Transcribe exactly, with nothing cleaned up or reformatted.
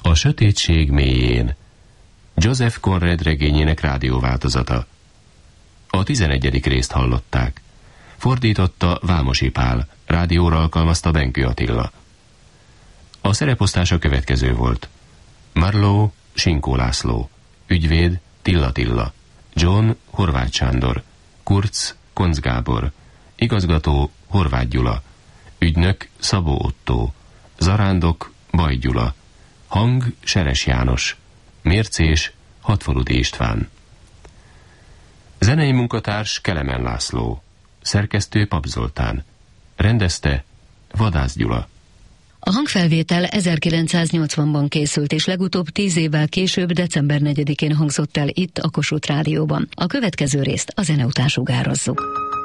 A sötétség mélyén. Joseph Conrad regényének rádióváltozata. A tizenegyedik részt hallották. Fordította Vámosi Pál, rádióra alkalmazta Benkő Attila. A szereposztás a következő volt. Marlowe, Sinkó László, ügyvéd, Tilla Tilla, John, Horváth Sándor, Kurz, Koncz Gábor, igazgató, Horváth Gyula, ügynök, Szabó Ottó, zarándok, Baj Gyula, hang, Seres János, mércés, Hatfaludy István. Zenei munkatárs Kelemen László, szerkesztő Pap Zoltán, rendezte Vadász Gyula. A hangfelvétel ezerkilencszáznyolcvanban készült, és legutóbb tíz évvel később, december negyedikén hangzott el itt a Kossuth Rádióban. A következő részt a zene után sugározzuk.